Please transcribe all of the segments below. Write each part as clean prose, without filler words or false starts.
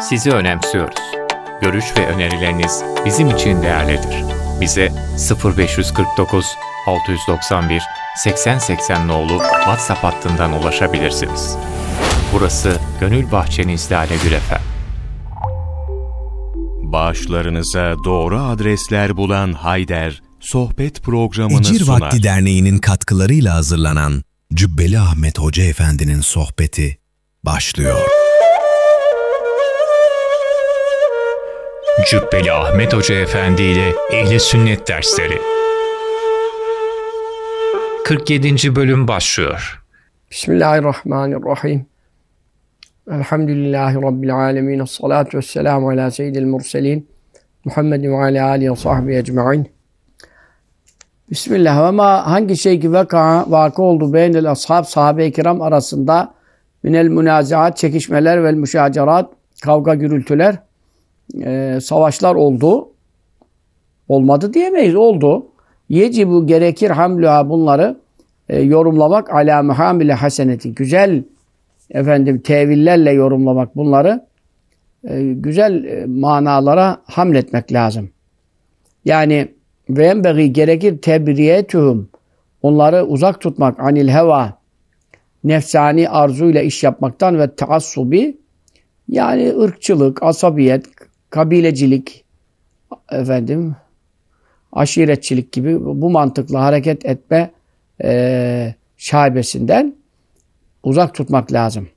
Sizi önemsiyoruz. Görüş ve önerileriniz bizim için değerlidir. Bize 0549 691 8080 nolu WhatsApp hattından ulaşabilirsiniz. Burası Gönül Bahçenizde Ale Gül FM. Bağışlarınıza doğru adresler bulan Hayder, sohbet programını Ecir sunar. Vakti Derneği'nin katkılarıyla hazırlanan Cübbeli Ahmet Hoca Efendi'nin sohbeti başlıyor. Cübbeli Ahmet Hoca Efendi ile Ehli Sünnet dersleri 47. bölüm başlıyor. Bismillahirrahmanirrahim. Elhamdülillahi Rabbil alemin. Esselatu vesselamu ala seyyidil murselin. Muhammedin ve ala alihi ve sahbihi ecma'in. Bismillah. Ve ma hangi şey ki vakı oldu beynel ashab, sahabe-i kiram arasında minel münazaat, çekişmeler vel müşacerat, kavga gürültüler, savaşlar oldu. Olmadı diyemeyiz. Oldu. Yecibu gerekir hamluha bunları yorumlamak ala muhamile haseneti. Güzel tevillerle yorumlamak bunları güzel manalara hamletmek lazım. Yani ve enbeği gerekir tebriyetuhum onları uzak tutmak anil heva nefsani arzuyla iş yapmaktan ve taassubi yani ırkçılık, asabiyet, kabilecilik aşiretçilik gibi bu mantıkla hareket etme şaibesinden uzak tutmak lazım.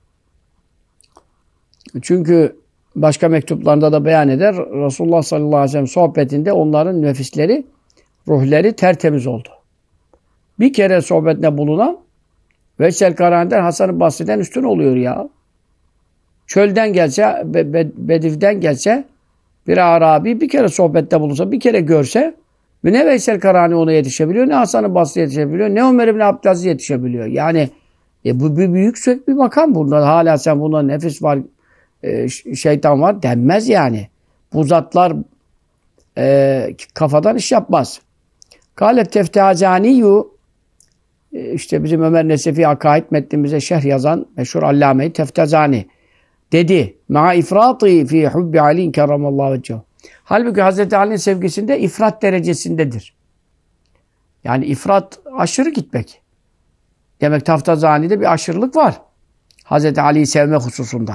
Çünkü başka mektuplarında da beyan eder. Resulullah sallallahu aleyhi ve sellem sohbetinde onların nefisleri, ruhları tertemiz oldu. Bir kere sohbetine bulunan Veysel Karani'den Hasan-ı Basri'den üstün oluyor ya. Çölden gelse, Bediv'den gelse bir Arabi bir kere sohbette bulunsa, bir kere görse ne Veysel Karani ona yetişebiliyor, ne Hasan-ı Basri yetişebiliyor, ne Ömer İbni Abdülaziz yetişebiliyor. Yani bu bir yüksek bir makam. Bunda hala sen bunda nefis var, şeytan var denmez yani. Bu zatlar kafadan iş yapmaz. Kâlet teftazaniyu işte bizim Ömer Nesefi Akaid metnimize şerh yazan meşhur Allame-i Teftazani dedi. Ma ifrati fi hubbi Ali kerramallahu vecehu. Halbuki Hazreti Ali'nin sevgisinde ifrat derecesindedir. Yani ifrat aşırı gitmek. Demek Teftazani'de bir aşırılık var. Hazreti Ali'yi sevme hususunda.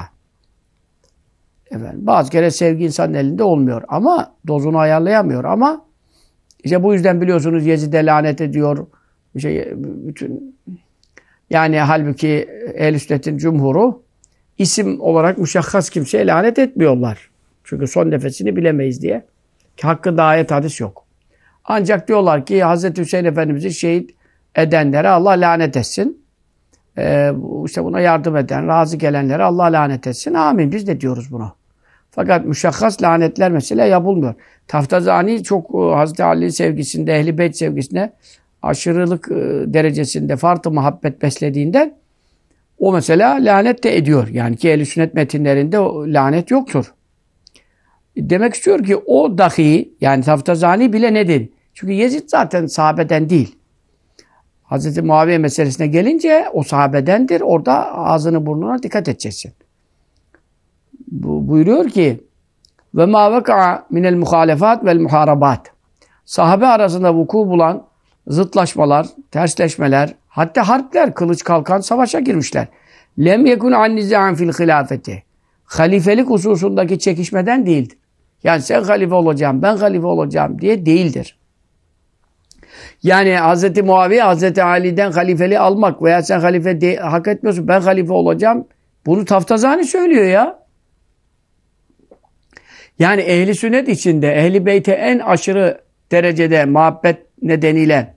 Bazı kere sevgi insanın elinde olmuyor ama dozunu ayarlayamıyor ama işte bu yüzden biliyorsunuz Yezid'e lanet ediyor. Bütün yani halbuki Ehl-i Sünnet'in cumhuru isim olarak müşahhas kimseye lanet etmiyorlar. Çünkü son nefesini bilemeyiz diye. Ki hakkında ayet hadis yok. Ancak diyorlar ki Hazreti Hüseyin Efendimiz'i şehit edenlere Allah lanet etsin. İşte buna yardım eden, razı gelenlere Allah lanet etsin. Amin. Biz de diyoruz bunu. Fakat müşahhas lanetler mesela yapılmıyor. Taftazani çok Hazreti Ali sevgisinde, Ehl-i Beyt sevgisinde aşırılık derecesinde farklı muhabbet beslediğinden o mesela lanet de ediyor. Yani ki Ehl-i Sünnet metinlerinde o lanet yoktur. Demek istiyor ki o dahi yani Taftazani bile nedir? Çünkü Yezid zaten sahabeden değil. Hazreti Muaviye meselesine gelince o sahabedendir. Orada ağzını burnuna dikkat edeceksin. Buyuruyor ki ve ma veka'a minel muhalefat vel muharabat. Sahabe arasında vuku bulan zıtlaşmalar, tersleşmeler, hatta harpler, kılıç kalkan savaşa girmişler. Lem yekun an niza'an fil hilafeti. Halifelik hususundaki çekişmeden değildir. Yani sen halife olacağım, ben halife olacağım diye değildir. Yani Hz. Muaviye, Hz. Ali'den halifeliği almak veya sen halife hak etmiyorsun, ben halife olacağım. Bunu Taftazani söylüyor ya. Yani Ehl-i Sünnet içinde, Ehl-i Beyt'e en aşırı derecede muhabbet nedeniyle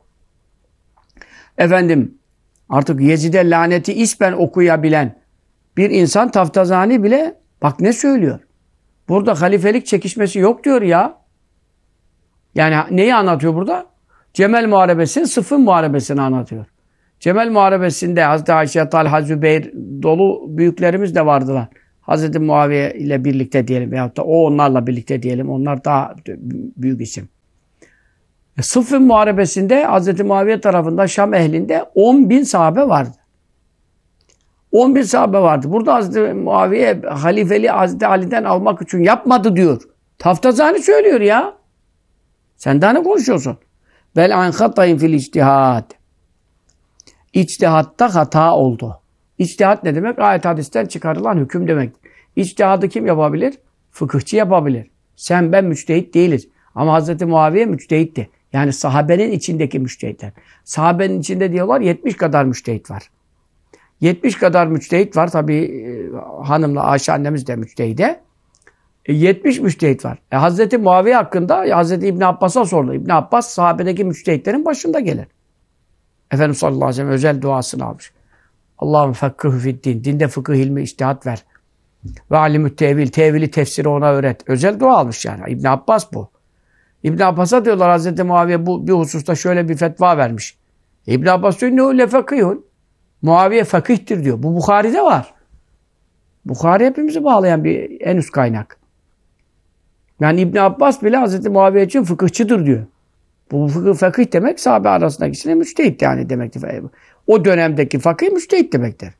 artık Yezid'e laneti ismen okuyabilen bir insan Taftazani bile bak ne söylüyor. Burada halifelik çekişmesi yok diyor ya. Yani neyi anlatıyor burada? Cemel Muharebesi'nin Sıffın Muharebesi'ni anlatıyor. Cemel Muharebesi'nde Hazreti Ayşe, Talha, Zübeyir dolu büyüklerimiz de vardılar. Hazreti Muaviye ile birlikte diyelim veyahut da o onlarla birlikte diyelim. Onlar daha büyük isim. Sıffın Muharebesi'nde Hazreti Muaviye tarafından Şam ehlinde 10.000 sahabe vardı. 11 sahabe vardı. Burada Hazreti Muaviye halifeliği Hazreti Ali'den almak için yapmadı diyor. Taftazani söylüyor ya. Sen daha ne konuşuyorsun? Bel an hatayın fil içtihad. İçtihatta hata oldu. İçtihat ne demek? Ayet hadisten çıkarılan hüküm demek. İçtihadı kim yapabilir? Fıkıhçı yapabilir. Sen ben müçtehit değiliz. Ama Hazreti Muaviye müçtehitti. Yani sahabenin içindeki müçtehitler. Sahabenin içinde diyorlar 70 kadar müçtehit var. 70 kadar müçtehit var. Tabii hanımla Ayşe annemiz de müçtehide. 70 müçtehit var. Hazreti Muaviye hakkında Hazreti İbn Abbas'a sordu. İbn Abbas sahabedeki müçtehitlerin başında gelir. Efendimiz sallallahu aleyhi ve sellem özel duasını almış. Allahümme fekkihü fiddin. Dinde fıkıh ilmi içtihat ver. Ve alimü tevil. Tevili tefsiri ona öğret. Özel dua almış yani. İbn Abbas bu. İbn Abbas'a diyorlar Hazreti Muaviye bu bir hususta şöyle bir fetva vermiş. İbn Abbas diyor ne öyle fakihun. Muaviye fakihtir diyor. Bu Bukhari'de var. Bukhari hepimizi bağlayan bir en üst kaynak. Yani İbn Abbas bile Hazreti Muaviye için fıkıhçıdır diyor. Bu fakih demek sahabe arasındaki kişinin müçtehit yani demektir. O dönemdeki fakih müçtehit demektir.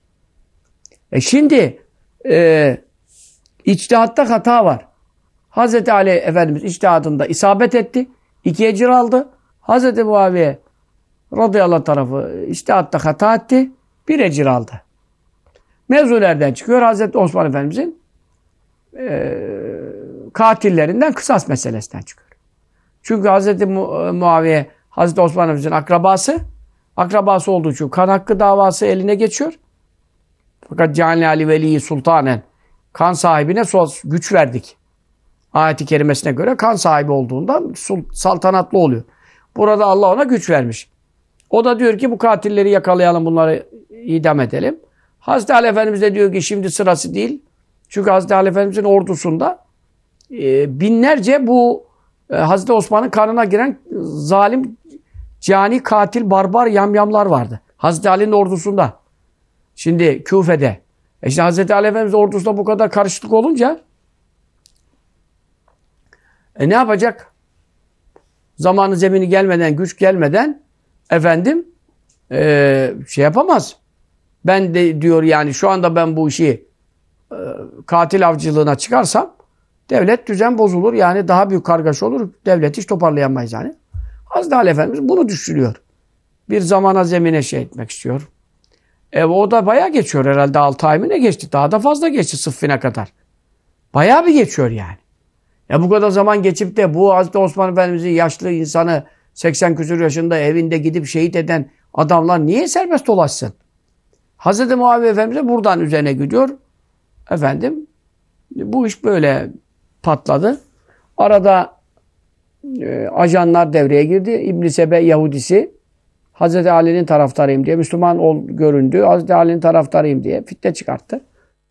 Şimdi içtihatta hata var. Hazreti Ali Efendimiz içtihadında isabet etti. 2 ecir aldı. Hazreti Muaviye radıyallahu anh tarafı içtihatta hata etti. 1 ecir aldı. Mevzulerden çıkıyor Hazreti Osman Efendimizin katillerinden kısas meselesinden çıkıyor. Çünkü Hazreti Muaviye Hazreti Osman Efendimizin akrabası olduğu için kan hakkı davası eline geçiyor. Fakat Cealne Ali Veliyi Sultanen kan sahibine güç verdik. Ayet-i kerimesine göre kan sahibi olduğundan saltanatlı oluyor. Burada Allah ona güç vermiş. O da diyor ki bu katilleri yakalayalım, bunları idam edelim. Hazreti Ali Efendimiz de diyor ki şimdi sırası değil. Çünkü Hazreti Ali Efendimizin ordusunda binlerce bu Hazreti Osman'ın kanına giren zalim, cani, katil, barbar yamyamlar vardı. Hazreti Ali'nin ordusunda. Şimdi Küfe'de. Şimdi Hazreti Ali Efendimiz ordusunda bu kadar karışıklık olunca ne yapacak? Zamanı zemini gelmeden, güç gelmeden efendim şey yapamaz. Ben de diyor yani şu anda ben bu işi katil avcılığına çıkarsam devlet düzen bozulur. Yani daha büyük kargaşa olur. Devleti hiç toparlayamayız yani. Hazreti Ali Efendimiz bunu düşünüyor. Bir zamana zemine şey etmek istiyor. O da bayağı geçiyor herhalde 6 ay mı ne geçti? Daha da fazla geçti Sıffin'e kadar. Bayağı bir geçiyor yani. Bu kadar zaman geçip de bu Hazreti Osman Efendimiz'in yaşlı insanı 80 küsur yaşında evinde gidip şehit eden adamlar niye serbest dolaşsın? Hazreti Muaviye Efendimiz buradan üzerine gidiyor. Efendim bu iş böyle patladı. Arada ajanlar devreye girdi. İbn Sebe Yahudisi Hazreti Ali'nin taraftarıyım diye Müslüman göründü. Hazreti Ali'nin taraftarıyım diye fitne çıkarttı.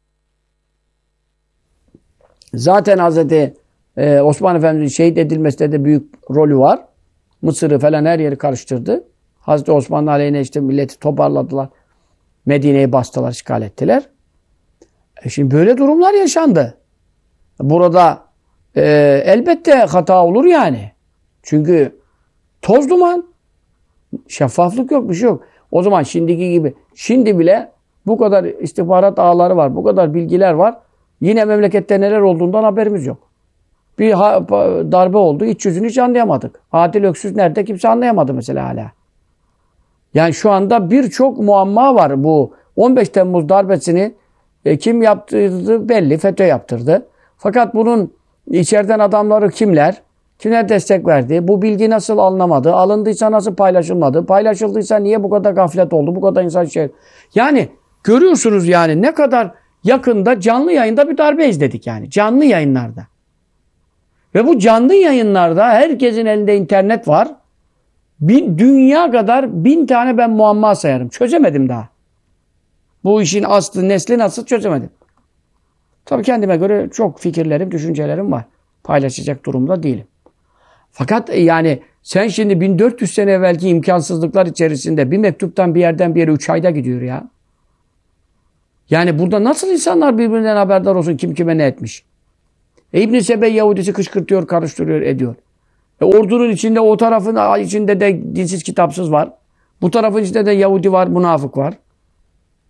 Zaten Hazreti Osman Efendimiz'in şehit edilmesinde de büyük rolü var. Mısır'ı falan her yeri karıştırdı. Hazreti Osman'ın aleyhine işte milleti toparladılar. Medine'yi bastılar, işgal ettiler. Şimdi böyle durumlar yaşandı. Burada elbette hata olur yani. Çünkü toz duman. Şeffaflık yok, bir şey yok. O zaman şimdiki gibi. Şimdi bile bu kadar istihbarat ağları var. Bu kadar bilgiler var. Yine memlekette neler olduğundan haberimiz yok. Bir darbe oldu. İç yüzünü hiç anlayamadık. Adil Öksüz nerede? Kimse anlayamadı mesela hala. Yani şu anda birçok muamma var. Bu 15 Temmuz darbesini kim yaptırdı belli. FETÖ yaptırdı. Fakat bunun içeriden adamları kimler? Kimler destek verdi? Bu bilgi nasıl alınamadı? Alındıysa nasıl paylaşılmadı? Paylaşıldıysa niye bu kadar gaflet oldu? Bu kadar insan şey... Yani görüyorsunuz yani ne kadar yakında canlı yayında bir darbe izledik yani. Canlı yayınlarda. Ve bu canlı yayınlarda herkesin elinde internet var. Dünya kadar 1000 tane ben muamma sayarım. Çözemedim daha. Bu işin aslı, nesli nasıl çözemedim. Tabii kendime göre çok fikirlerim, düşüncelerim var. Paylaşacak durumda değilim. Fakat yani sen şimdi 1400 sene evvelki imkansızlıklar içerisinde bir mektuptan bir yerden bir yere 3 ayda gidiyor ya. Yani burada nasıl insanlar birbirinden haberdar olsun kim kime ne etmiş? İbn-i Sebe Yahudisi kışkırtıyor, karıştırıyor, ediyor. Ordunun içinde o tarafın içinde de dinsiz kitapsız var. Bu tarafın içinde de Yahudi var, münafık var.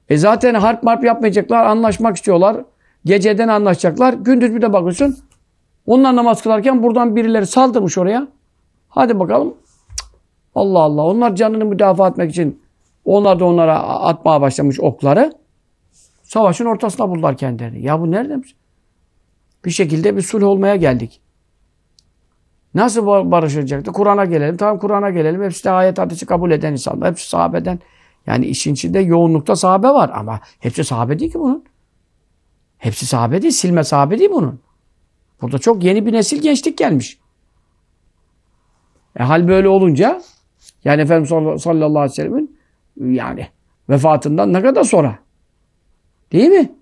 Zaten harp marp yapmayacaklar, anlaşmak istiyorlar. Geceden anlaşacaklar. Gündüz bir de bakıyorsun. Onlar namaz kılarken buradan birileri saldırmış oraya. Hadi bakalım. Allah Allah. Onlar canını müdafaa etmek için onlar da onlara atmaya başlamış okları. Savaşın ortasına buldular kendilerini. Ya bu nereden? Bir şekilde bir sulh olmaya geldik. Nasıl barışılacaktı? Kur'an'a gelelim. Tamam Kur'an'a gelelim. Hepsi de ayet hadisi kabul eden insanlar. Hepsi sahabeden. Yani işin içinde yoğunlukta sahabe var. Ama hepsi sahabe değil ki bunun. Hepsi sahabe değil. Silme sahabe değil bunun. Burada çok yeni bir nesil gençlik gelmiş. Hal böyle olunca yani Efendimiz sallallahu aleyhi ve sellem'in yani vefatından ne kadar sonra? Değil mi?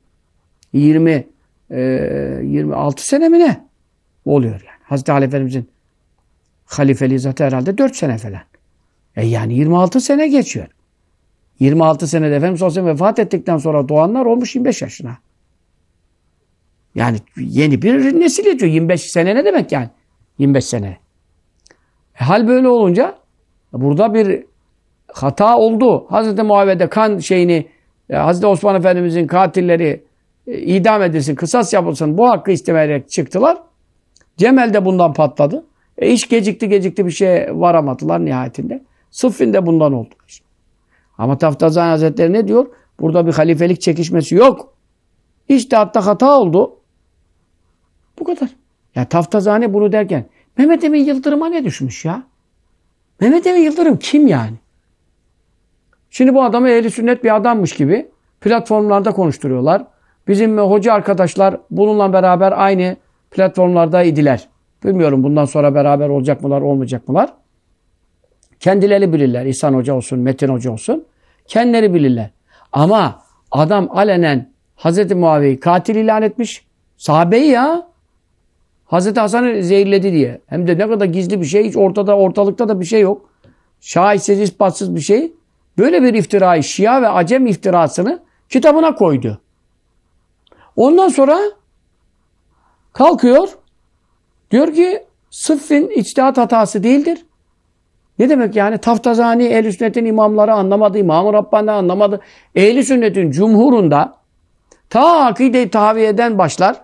26 sene mi ne? Oluyor yani. Hazreti Ali Efendimiz'in halifeliği zaten herhalde 4 sene falan. Yani 26 sene geçiyor. 26 senede Efendimiz sallallahu aleyhi ve sellem vefat ettikten sonra doğanlar olmuş 25 yaşına. Yani yeni bir nesil yetiyor. 25 sene ne demek yani? 25 sene. Hal böyle olunca burada bir hata oldu. Hazreti Muaviye'de kan şeyini Hazreti Osman Efendimiz'in katilleri idam edilsin, kısas yapılsın bu hakkı istemeyerek çıktılar. Cemel de bundan patladı. İş gecikti bir şeye varamadılar nihayetinde. Sıffin de bundan oldu. Ama Taftazani Hazretleri ne diyor? Burada bir halifelik çekişmesi yok. İçtihatta hata oldu. Bu kadar. Ya Taftazani bunu derken Mehmet Emin Yıldırım'a ne düşmüş ya? Mehmet Emin Yıldırım kim yani? Şimdi bu adamı ehli sünnet bir adammış gibi platformlarda konuşturuyorlar. Bizim hoca arkadaşlar bununla beraber aynı platformlarda idiler. Bilmiyorum bundan sonra beraber olacak mılar, olmayacak mılar? Kendileri bilirler. İhsan Hoca olsun, Metin Hoca olsun. Kendileri bilirler. Ama adam alenen Hazreti Muaviye'yi katil ilan etmiş. Sahabeyi ya. Hazreti Hasan'ı zehirledi diye. Hem de ne kadar gizli bir şey. Hiç ortalıkta da bir şey yok. Şahitsiz, ispatsız bir şey. Böyle bir iftirayı, Şia ve Acem iftirasını kitabına koydu. Ondan sonra kalkıyor. Diyor ki Sıffin içtihat hatası değildir. Ne demek yani? Taftazani Ehl-i Sünnet'in imamları anlamadı. İmam-ı Rabbani anlamadı. Ehl-i Sünnet'in cumhurunda ta akide-i tahviyeden başlar.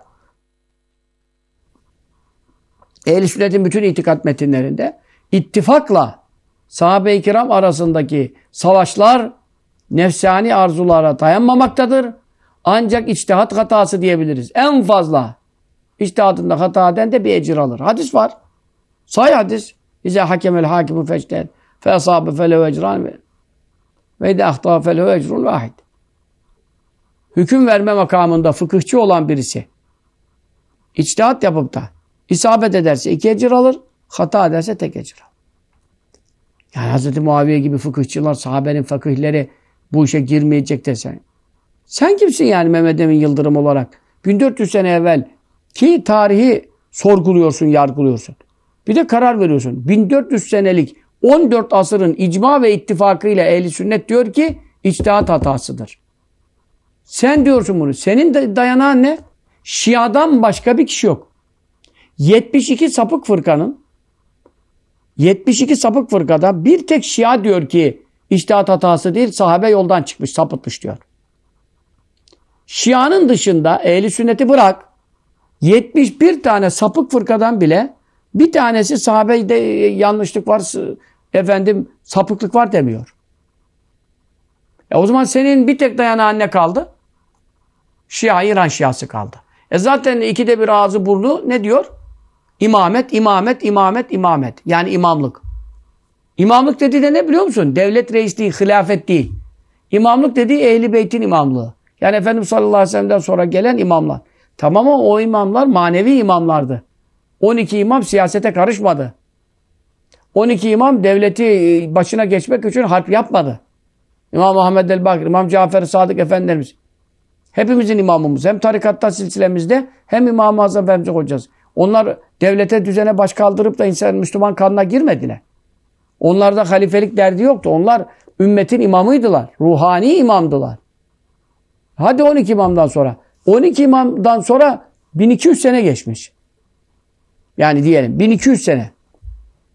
Ehl-i Sünnet'in bütün itikat metinlerinde ittifakla sahabe-i kiram arasındaki savaşlar nefsani arzulara dayanmamaktadır. Ancak içtihat hatası diyebiliriz. En fazla içtihatında hata eden de bir ecir alır. Hadis var. Sahih hadis. İze hakemel hakimu feçten fe asabe felehu ecran ve ide ahta felehu ecrun vahid. Hüküm verme makamında fıkıhçı olan birisi içtihat yapıp da isabet ederse 2 ecir alır, hata ederse tek ecir alır. Yani Hz. Muaviye gibi fıkıhçılar, sahabenin fakihleri bu işe girmeyecek desen. Sen kimsin yani Mehmet Emin Yıldırım olarak? 1400 sene evvel ki tarihi sorguluyorsun, yargılıyorsun. Bir de karar veriyorsun. 1400 senelik 14 asırın icma ve ittifakıyla Ehl-i Sünnet diyor ki içtihat hatasıdır. Sen diyorsun bunu. Senin de dayanağın ne? Şia'dan başka bir kişi yok. 72 sapık fırkada bir tek Şia diyor ki içtihat hatası değil, sahabe yoldan çıkmış, sapıtmış diyor. Şia'nın dışında Ehl-i Sünnet'i bırak, 71 tane sapık fırkadan bile bir tanesi sahabede yanlışlık var, sapıklık var demiyor. O zaman senin bir tek dayanağın ne kaldı? Şia, İran Şiası kaldı. Zaten 2'de 1 ağzı burnu ne diyor? İmamet. Yani imamlık. İmamlık dediği de ne biliyor musun? Devlet reisliği, hilafet değil. İmamlık dediği Ehl-i Beyt'in imamlığı. Yani Efendimiz sallallahu aleyhi ve sellem'den sonra gelen imamlar. Tamam ama o imamlar manevi imamlardı. 12 imam siyasete karışmadı. 12 imam devleti başına geçmek için harp yapmadı. İmam Muhammed el-Bakir, İmam Cafer-i Sadık Efendimiz. Hepimizin imamımız. Hem tarikatta silsilemizde hem İmam-ı Azam Efendimiz'e hocası. Onlar devlete düzene baş kaldırıp da insan Müslüman kanına girmediler. Onlarda halifelik derdi yoktu. Onlar ümmetin imamıydılar. Ruhani imamdılar. Hadi 12 imamdan sonra. 12 imamdan sonra 1200 sene geçmiş. Yani diyelim 1200 sene.